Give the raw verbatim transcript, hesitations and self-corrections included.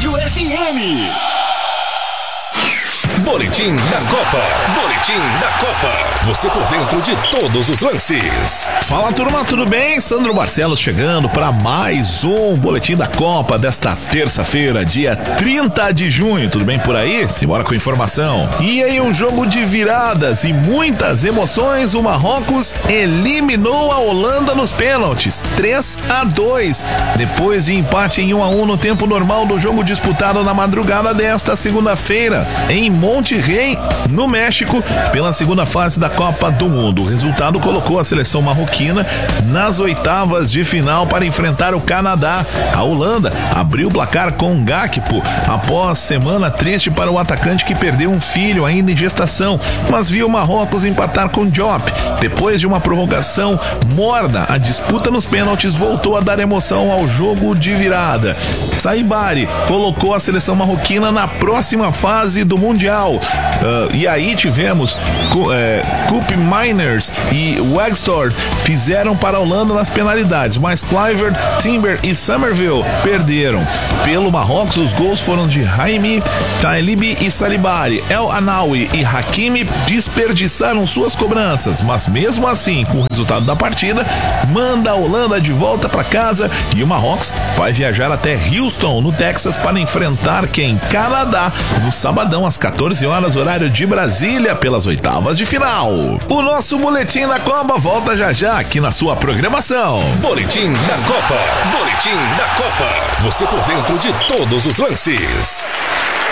Rádio F M. Boletim da Copa. Boletim da Copa. Você por dentro de todos os lances. Fala, turma, tudo bem? Sandro Barcelos chegando para mais um Boletim da Copa desta terça-feira, dia trinta de junho. Tudo bem por aí? Simbora com informação. E aí, um jogo de viradas e muitas emoções. O Marrocos eliminou a Holanda nos pênaltis, três a dois. Depois de empate em um a um no tempo normal do jogo disputado na madrugada desta segunda-feira, em Monterrey, no México, pela segunda fase da Copa do Mundo. O resultado colocou a seleção marroquina nas oitavas de final para enfrentar o Canadá. A Holanda abriu o placar com Gakpo após semana triste para o atacante que perdeu um filho ainda em gestação, mas viu o Marrocos empatar com Diop. Depois de uma prorrogação morna, a disputa nos pênaltis voltou a dar emoção ao jogo de virada. Saibari colocou a seleção marroquina na próxima fase do Mundial. Uh, e aí tivemos é, Coop Miners e Wagstor fizeram para a Holanda nas penalidades, mas Kluivert, Timber e Somerville perderam. Pelo Marrocos, os gols foram de Raimi, Tailibi e Salibari. El Anawi e Hakimi desperdiçaram suas cobranças, mas mesmo assim, com o resultado da partida, manda a Holanda de volta para casa e o Marrocos vai viajar até Houston, no Texas, para enfrentar quem? Canadá, no sabadão às quatorze horas, horário de Brasília, pelas oitavas de final. O nosso Boletim da Copa volta já já aqui na sua programação. Boletim da Copa. Boletim da Copa. Você por dentro de todos os lances.